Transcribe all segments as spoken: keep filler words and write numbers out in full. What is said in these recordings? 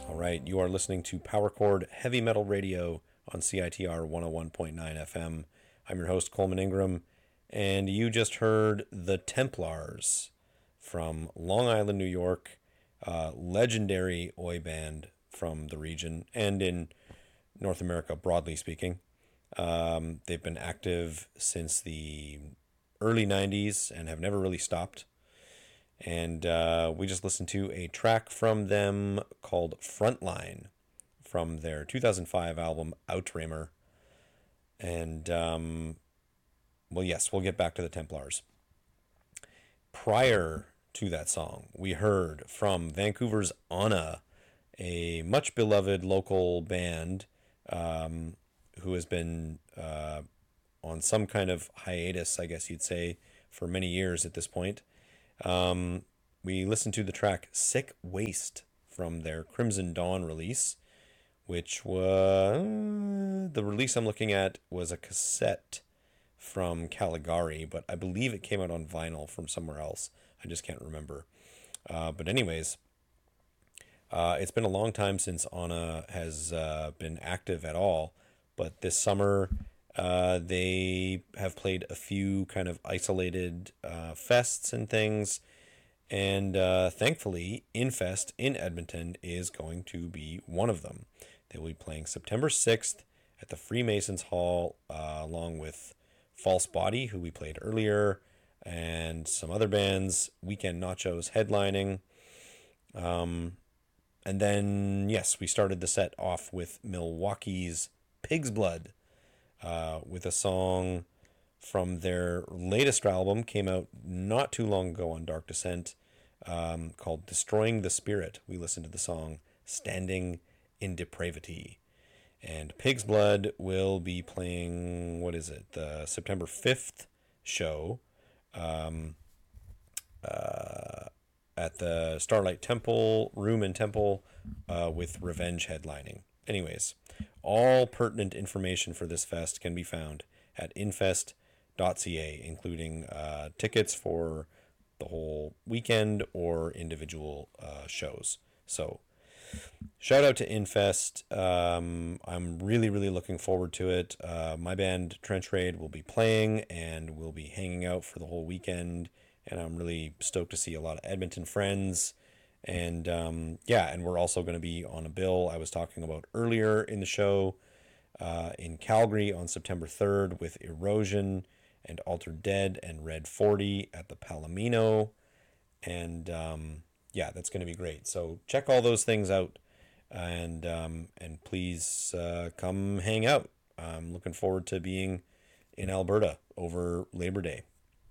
All right, you are listening to Power Chord Heavy Metal Radio on C I T R one oh one point nine F M. I'm your host, Coleman Ingram, and you just heard The Templars from Long Island, New York, uh, legendary oi band from the region and in North America, broadly speaking. Um, they've been active since the early nineties and have never really stopped. And uh, we just listened to a track from them called Frontline from their two thousand five album Outramer. And, um, well, yes, we'll get back to the Templars. Prior to that song, we heard from Vancouver's Anna, a much beloved local band um, who has been uh, on some kind of hiatus, I guess you'd say, for many years at this point. Um, we listened to the track Sick Waste from their Crimson Dawn release, which was the release I'm looking at was a cassette from Caligari, but I believe it came out on vinyl from somewhere else. I just can't remember. Uh, but anyways, uh, it's been a long time since Anna has uh, been active at all, but this summer uh, they have played a few kind of isolated uh, fests and things. And uh, thankfully, Infest in Edmonton is going to be one of them. They will be playing September sixth at the Freemasons Hall, uh, along with False Body, who we played earlier, and some other bands. Weekend Nachos headlining. Um, and then, yes, we started the set off with Milwaukee's Pig's Blood, uh, with a song from their latest album, came out not too long ago on Dark Descent, um, called Destroying the Spirit. We listened to the song Standing in Depravity. And Pig's Blood will be playing, what is it, the September fifth show um, uh, at the Starlight Temple, Room and Temple, uh, with Revenge headlining. Anyways, all pertinent information for this fest can be found at infest dot c a, including uh, tickets for the whole weekend or individual uh, shows. So, shout out to Infest. Um, I'm really, really looking forward to it. Uh, my band Trench Raid will be playing and we'll be hanging out for the whole weekend. And I'm really stoked to see a lot of Edmonton friends. And um, yeah, and we're also going to be on a bill I was talking about earlier in the show uh, in Calgary on September third with Erosion and Altered Dead and Red forty at the Palomino. And um, yeah, that's going to be great. So check all those things out, and um, and please uh, come hang out. I'm looking forward to being in Alberta over Labor Day.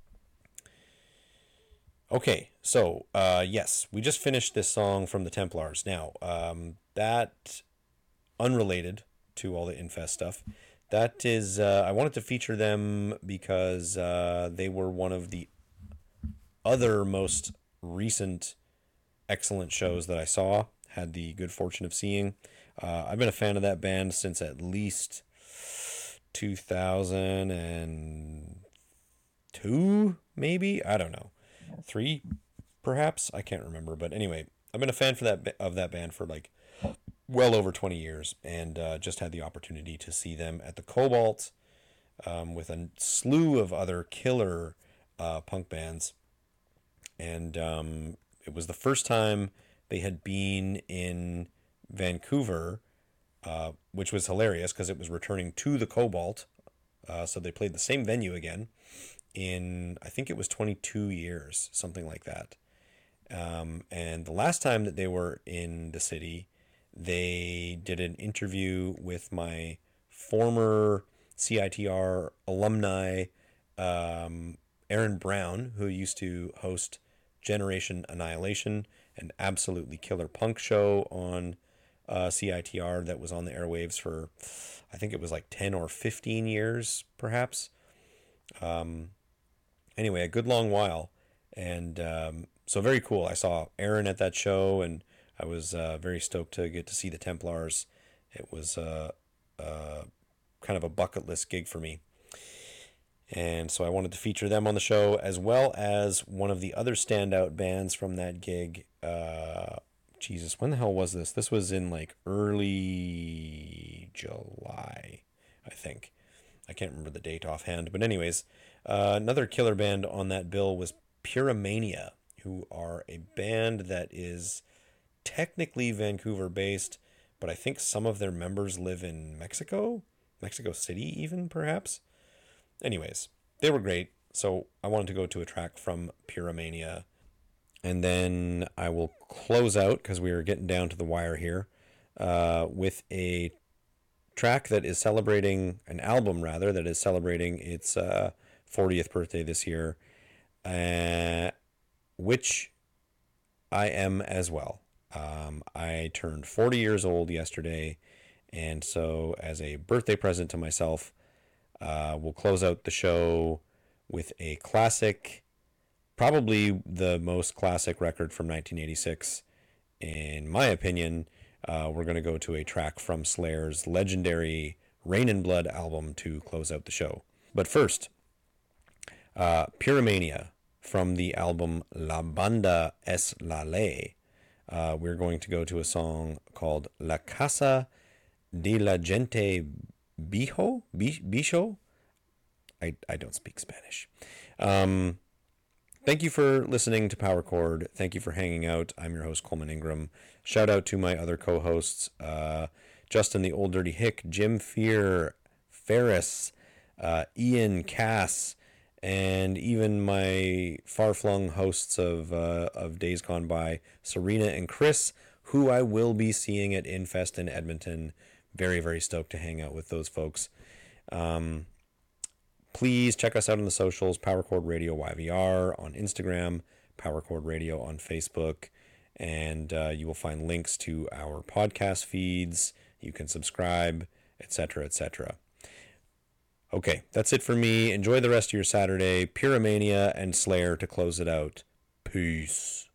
Okay, so uh, yes, we just finished this song from the Templars. Now, um, that unrelated to all the Infest stuff. That is, uh, I wanted to feature them because uh, they were one of the other most recent excellent shows that I saw, had the good fortune of seeing. Uh, I've been a fan of that band since at least two thousand two, maybe? I don't know. Three, perhaps? I can't remember. But anyway, I've been a fan for that of that band for like well over twenty years, and uh, just had the opportunity to see them at the Cobalt um, with a slew of other killer uh, punk bands. And um, it was the first time they had been in Vancouver, uh, which was hilarious because it was returning to the Cobalt. Uh, so they played the same venue again in, I think it was twenty-two years, something like that. Um, and the last time that they were in the city, they did an interview with my former C I T R alumni, um, Aaron Brown, who used to host Generation Annihilation, an absolutely killer punk show on uh, C I T R that was on the airwaves for, I think it was like ten or fifteen years, perhaps. Um, anyway, a good long while. And um, so very cool. I saw Aaron at that show, and I was uh, very stoked to get to see the Templars. It was uh, uh, kind of a bucket list gig for me. And so I wanted to feature them on the show, as well as one of the other standout bands from that gig. Uh, Jesus, when the hell was this? This was in like early July, I think. I can't remember the date offhand. But anyways, uh, another killer band on that bill was Pyromania, who are a band that is technically Vancouver based, but I think some of their members live in Mexico, Mexico City even, perhaps. Anyways, they were great, so I wanted to go to a track from Pyromania. And then I will close out, because we are getting down to the wire here, uh, with a track that is celebrating, an album rather, that is celebrating its uh, fortieth birthday this year, uh, which I am as well. Um, I turned forty years old yesterday, and so as a birthday present to myself, uh, we'll close out the show with a classic, probably the most classic record from nineteen eighty-six. In my opinion, uh, we're going to go to a track from Slayer's legendary Rain and Blood album to close out the show. But first, uh, Pyromania from the album La Banda es la Ley. Uh, we're going to go to a song called La Casa de la Gente Bijo? Bicho? I, I don't speak Spanish. Um, thank you for listening to Power Chord. Thank you for hanging out. I'm your host, Coleman Ingram. Shout out to my other co-hosts, uh, Justin the Old Dirty Hick, Jim Fear, Ferris, uh, Ian Cass, and even my far-flung hosts of uh, of Days Gone By, Serena and Chris, who I will be seeing at Infest in Edmonton. Very, very stoked to hang out with those folks. Um, please check us out on the socials, Power Chord Radio Y V R on Instagram, Power Chord Radio on Facebook, and uh, you will find links to our podcast feeds. You can subscribe, et cetera, et cetera. Okay, that's it for me. Enjoy the rest of your Saturday. Pyromania and Slayer to close it out. Peace.